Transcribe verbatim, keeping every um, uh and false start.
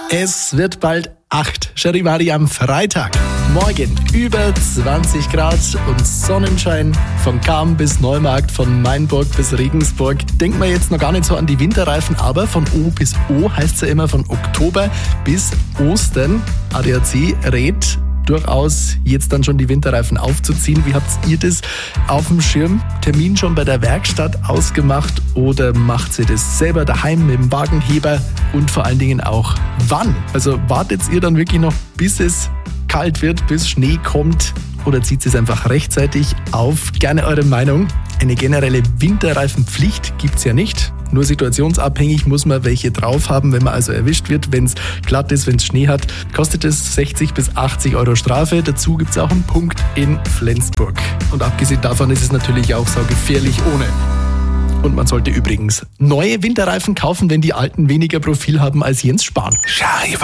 Es wird bald acht. Charivari am Freitag. Morgen über zwanzig Grad und Sonnenschein. Von Cham bis Neumarkt, von Mainburg bis Regensburg. Denkt man jetzt noch gar nicht so an die Winterreifen, aber von O bis O heißt es ja immer von Oktober bis Ostern. A D A C rät durchaus jetzt dann schon die Winterreifen aufzuziehen. Wie habt ihr das auf dem Schirm? Termin schon bei der Werkstatt ausgemacht oder macht ihr das selber daheim mit dem Wagenheber? Und vor allen Dingen auch wann? Also wartet ihr dann wirklich noch, bis es kalt wird, bis Schnee kommt, oder zieht es einfach rechtzeitig auf? Gerne eure Meinung. Eine generelle Winterreifenpflicht gibt es ja nicht. Nur situationsabhängig muss man welche drauf haben, wenn man also erwischt wird. Wenn es glatt ist, wenn es Schnee hat, kostet es sechzig bis achtzig Euro Strafe. Dazu gibt es auch einen Punkt in Flensburg. Und abgesehen davon ist es natürlich auch saugefährlich ohne. Und man sollte übrigens neue Winterreifen kaufen, wenn die alten weniger Profil haben als Jens Spahn. Charivari.